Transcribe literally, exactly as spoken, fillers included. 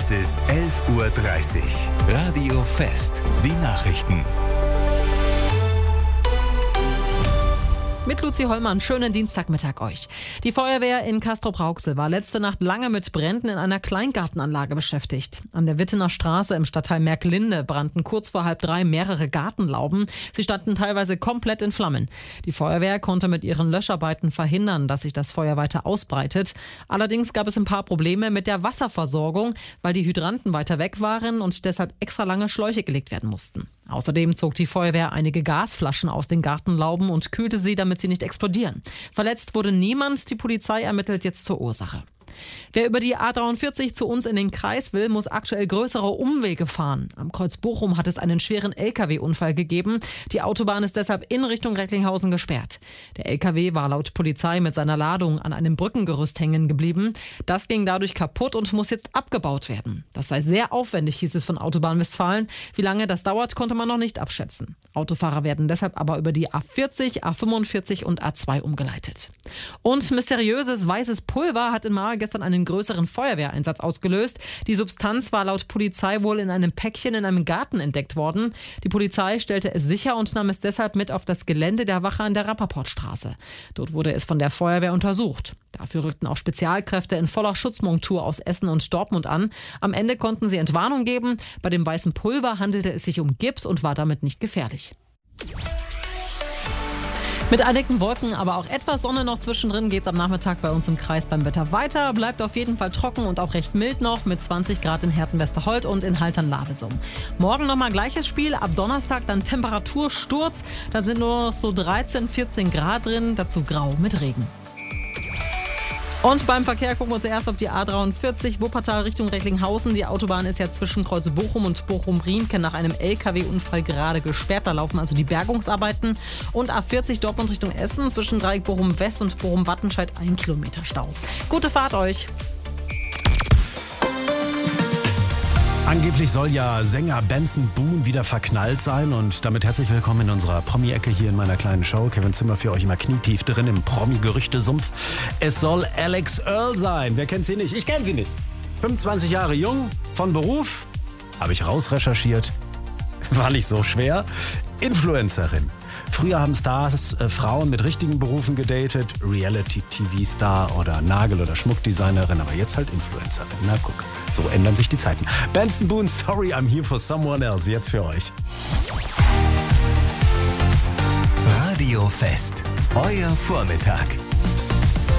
Es ist elf Uhr dreißig. Radio Fest. Die Nachrichten. Mit Luzi Hollmann, schönen Dienstagmittag euch. Die Feuerwehr in Castrop-Rauxel war letzte Nacht lange mit Bränden in einer Kleingartenanlage beschäftigt. An der Wittener Straße im Stadtteil Märklinde brannten kurz vor halb drei mehrere Gartenlauben. Sie standen teilweise komplett in Flammen. Die Feuerwehr konnte mit ihren Löscharbeiten verhindern, dass sich das Feuer weiter ausbreitet. Allerdings gab es ein paar Probleme mit der Wasserversorgung, weil die Hydranten weiter weg waren und deshalb extra lange Schläuche gelegt werden mussten. Außerdem zog die Feuerwehr einige Gasflaschen aus den Gartenlauben und kühlte sie, damit sie nicht explodieren. Verletzt wurde niemand, die Polizei ermittelt jetzt zur Ursache. Wer über die A dreiundvierzig zu uns in den Kreis will, muss aktuell größere Umwege fahren. Am Kreuz Bochum hat es einen schweren L K W-Unfall gegeben. Die Autobahn ist deshalb in Richtung Recklinghausen gesperrt. Der L K W war laut Polizei mit seiner Ladung an einem Brückengerüst hängen geblieben. Das ging dadurch kaputt und muss jetzt abgebaut werden. Das sei sehr aufwendig, hieß es von Autobahn Westfalen. Wie lange das dauert, konnte man noch nicht abschätzen. Autofahrer werden deshalb aber über die A vierzig, A fünfundvierzig und A zwei umgeleitet. Und mysteriöses weißes Pulver hat in Marl gestern einen größeren Feuerwehreinsatz ausgelöst. Die Substanz war laut Polizei wohl in einem Päckchen in einem Garten entdeckt worden. Die Polizei stellte es sicher und nahm es deshalb mit auf das Gelände der Wache an der Rappaportstraße. Dort wurde es von der Feuerwehr untersucht. Dafür rückten auch Spezialkräfte in voller Schutzmontur aus Essen und Dortmund an. Am Ende konnten sie Entwarnung geben. Bei dem weißen Pulver handelte es sich um Gips und war damit nicht gefährlich. Mit einigen Wolken, aber auch etwas Sonne noch zwischendrin geht's am Nachmittag bei uns im Kreis beim Wetter weiter. Bleibt auf jeden Fall trocken und auch recht mild noch mit zwanzig Grad in Herten-Westerhold und in Haltern-Lavesum. Morgen nochmal gleiches Spiel, ab Donnerstag dann Temperatursturz. Dann sind nur noch so dreizehn, vierzehn Grad drin, dazu grau mit Regen. Und beim Verkehr gucken wir zuerst auf die A dreiundvierzig, Wuppertal Richtung Recklinghausen. Die Autobahn ist ja zwischen Kreuz Bochum und Bochum-Riemke nach einem L K W-Unfall gerade gesperrt. Da laufen also die Bergungsarbeiten. Und A vierzig Dortmund Richtung Essen zwischen Dreieck Bochum-West und Bochum-Wattenscheid ein Kilometer Stau. Gute Fahrt euch! Angeblich soll ja Sänger Benson Boone wieder verknallt sein und damit herzlich willkommen in unserer Promi-Ecke hier in meiner kleinen Show. Kevin Zimmer für euch immer knietief drin im Promi-Gerüchte-Sumpf. Es soll Alex Earl sein. Wer kennt sie nicht? Ich kenne sie nicht. fünfundzwanzig Jahre jung, von Beruf, habe ich rausrecherchiert, war nicht so schwer, Influencerin. Früher haben Stars äh, Frauen mit richtigen Berufen gedatet, Reality-T V-Star oder Nagel- oder Schmuckdesignerin, aber jetzt halt Influencerin. Na guck, so ändern sich die Zeiten. Benson Boone, Sorry, I'm here for someone else, jetzt für euch. Radio Fest, euer Vormittag.